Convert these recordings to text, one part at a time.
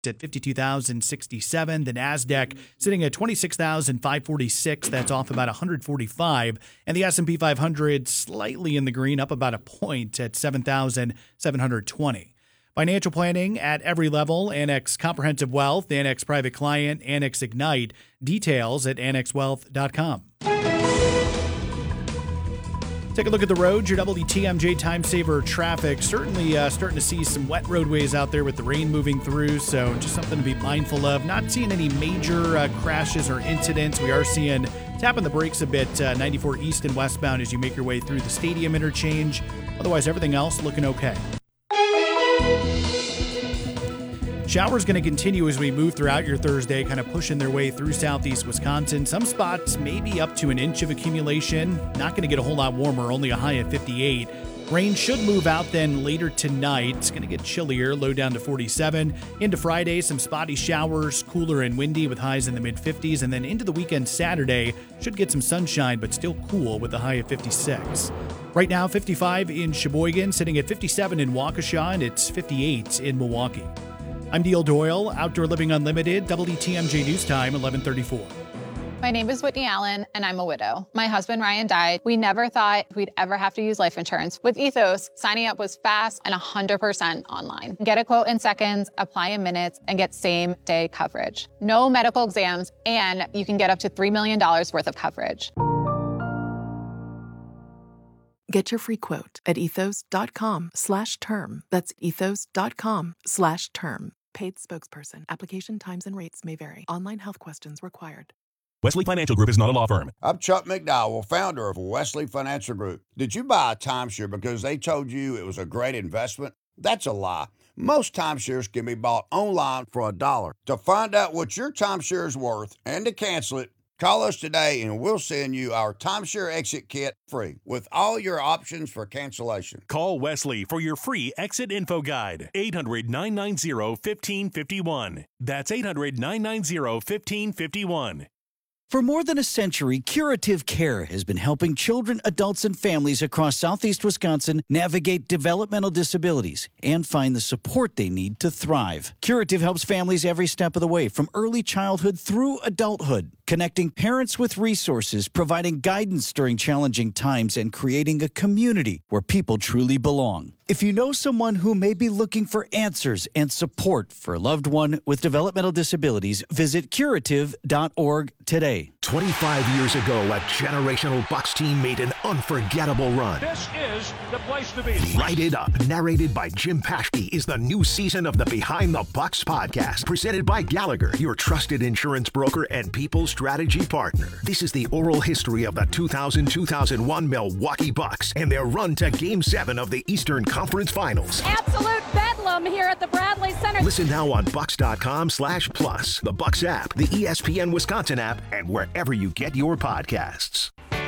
at 52,067. The NASDAQ sitting at 26,546. That's off about 145. And the S&P 500 slightly in the green, up about a point at 7,720. Financial planning at every level. Annex Comprehensive Wealth, Annex Private Client, Annex Ignite. Details at annexwealth.com. Take a look at the roads. Your WTMJ time saver traffic. Certainly starting to see some wet roadways out there with the rain moving through, so just something to be mindful of. Not seeing any major crashes or incidents. We are seeing tapping the brakes a bit, 94 east and westbound as you make your way through the stadium interchange. Otherwise, everything else looking okay. Showers going to continue as we move throughout your Thursday, kind of pushing their way through southeast Wisconsin. Some spots maybe up to an inch of accumulation. Not going to get a whole lot warmer, only a high of 58. Rain should move out then later tonight. It's going to get chillier, low down to 47. Into Friday, some spotty showers, cooler and windy with highs in the mid-50s. And then into the weekend Saturday, should get some sunshine, but still cool with a high of 56. Right now, 55 in Sheboygan, sitting at 57 in Waukesha, and it's 58 in Milwaukee. I'm Neil Doyle, Outdoor Living Unlimited, WTMJ News Time, 11:34. My name is Whitney Allen, and I'm a widow. My husband, Ryan, died. We never thought we'd ever have to use life insurance. With Ethos, signing up was fast and 100% online. Get a quote in seconds, apply in minutes, and get same-day coverage. No medical exams, and you can get up to $3 million worth of coverage. Get your free quote at ethos.com/term. That's ethos.com/term. Paid spokesperson. Application times and rates may vary. Online health questions required. Wesley Financial Group is not a law firm. I'm Chuck McDowell, founder of Wesley Financial Group. Did you buy a timeshare because they told you it was a great investment? That's a lie. Most timeshares can be bought online for $1. To find out what your timeshare is worth and to cancel it, call us today and we'll send you our timeshare exit kit free with all your options for cancellation. Call Wesley for your free exit info guide. 800-990-1551. That's 800-990-1551. For more than a century, Curative Care has been helping children, adults, and families across southeast Wisconsin navigate developmental disabilities and find the support they need to thrive. Curative helps families every step of the way, from early childhood through adulthood, connecting parents with resources, providing guidance during challenging times, and creating a community where people truly belong. If you know someone who may be looking for answers and support for a loved one with developmental disabilities, visit curative.org today. 25 years ago, a generational Bucs team made an unforgettable run. This is the place to be. Light It Up, narrated by Jim Paschke, is the new season of the Behind the Bucs podcast, presented by Gallagher, your trusted insurance broker and people strategy partner. This is the oral history of the 2000-2001 Milwaukee Bucks and their run to Game 7 of the Eastern Conference Finals. Absolute bedlam here at the Bradley Center. Listen now on Bucks.com/plus, the Bucks app, the ESPN Wisconsin app, and wherever you get your podcasts.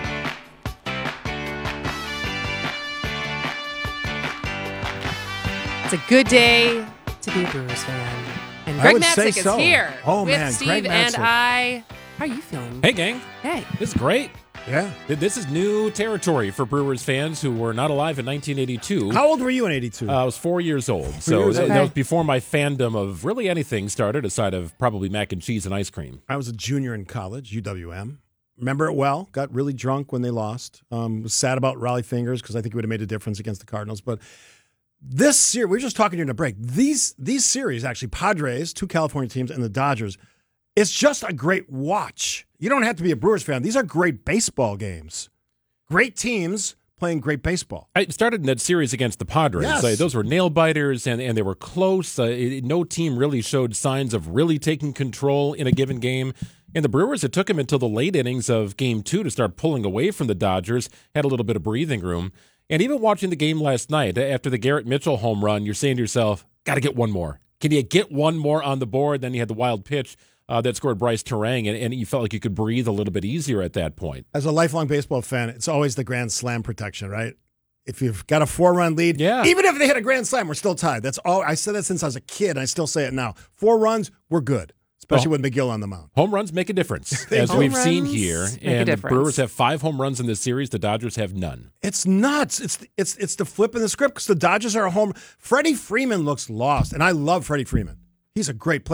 It's a good day to be a Brewers fan. And Greg Matzik is here with Steve and I. How are you feeling? Hey, gang. Hey. This is great. Yeah. This is new territory for Brewers fans who were not alive in 1982. How old were you in 82? I was 4 years old. That was before my fandom of really anything started, aside of probably mac and cheese and ice cream. I was a junior in college, UWM. Remember it well. Got really drunk when they lost. Was sad about Raleigh Fingers because I think it would have made a difference against the Cardinals. But this series, we were just talking during the break. These series, actually, Padres, two California teams, and the Dodgers, it's just a great watch. You don't have to be a Brewers fan. These are great baseball games. Great teams playing great baseball. I started in that series against the Padres. Yes. Those were nail biters, and they were close. No team really showed signs of really taking control in a given game. And the Brewers, it took them until the late innings of Game 2 to start pulling away from the Dodgers, had a little bit of breathing room. And even watching the game last night, after the Garrett Mitchell home run, you're saying to yourself, got to get one more. Can you get one more on the board? Then you had the wild pitch that scored Bryce Terang, and you felt like you could breathe a little bit easier at that point. As a lifelong baseball fan, it's always the grand slam protection, right? If you've got a 4-run lead, even if they hit a grand slam, we're still tied. That's all. I said that since I was a kid, and I still say it now. 4 runs, we're good, especially with McGill on the mound. Home runs make a difference, as we've seen here. And the Brewers have 5 home runs in this series. The Dodgers have none. It's nuts. It's the flip in the script because the Dodgers are a home. Freddie Freeman looks lost, and I love Freddie Freeman. He's a great player.